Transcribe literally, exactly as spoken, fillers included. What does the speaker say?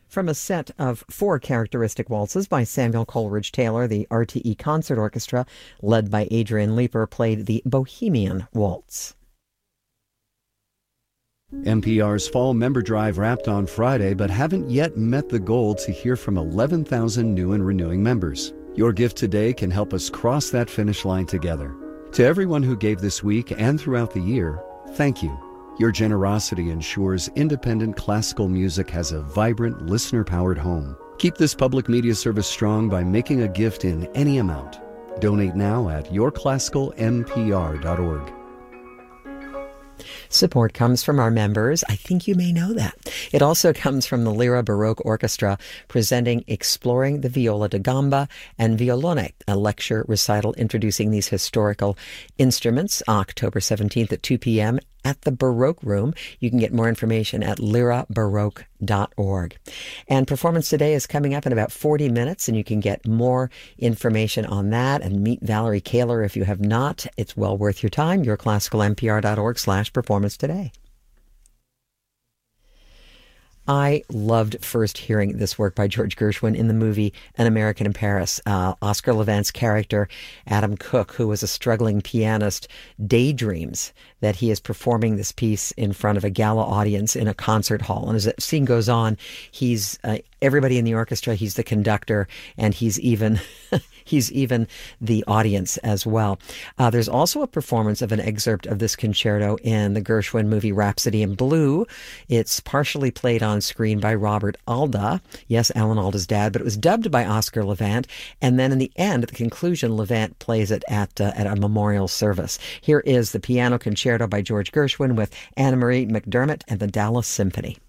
From a set of four characteristic waltzes by Samuel Coleridge Taylor, the R T E Concert Orchestra, led by Adrian Leeper, played the Bohemian Waltz. N P R's Fall Member Drive wrapped on Friday, but haven't yet met the goal to hear from eleven thousand new and renewing members. Your gift today can help us cross that finish line together. To everyone who gave this week and throughout the year, thank you. Your generosity ensures independent classical music has a vibrant, listener-powered home. Keep this public media service strong by making a gift in any amount. Donate now at your classical n p r dot org. Support comes from our members. I think you may know that. It also comes from the Lyra Baroque Orchestra, presenting Exploring the Viola da Gamba and Violone, a lecture recital introducing these historical instruments, October seventeenth at two p.m. at the Baroque Room. You can get more information at lyra baroque dot org. And performance today is coming up in about forty minutes, and you can get more information on that and meet Valerie Kaler if you have not. It's well worth your time. your classical n p r dot org slash performance today. I loved first hearing this work by George Gershwin in the movie An American in Paris. Uh, Oscar Levant's character, Adam Cook, who was a struggling pianist, daydreams that he is performing this piece in front of a gala audience in a concert hall. And as the scene goes on, he's uh, everybody in the orchestra, he's the conductor, and he's even he's even the audience as well. Uh, there's also a performance of an excerpt of this concerto in the Gershwin movie Rhapsody in Blue. It's partially played on screen by Robert Alda. Yes, Alan Alda's dad, but it was dubbed by Oscar Levant. And then in the end, at the conclusion, Levant plays it at, uh, at a memorial service. Here is the piano concerto by George Gershwin with Anna Marie McDermott and the Dallas Symphony.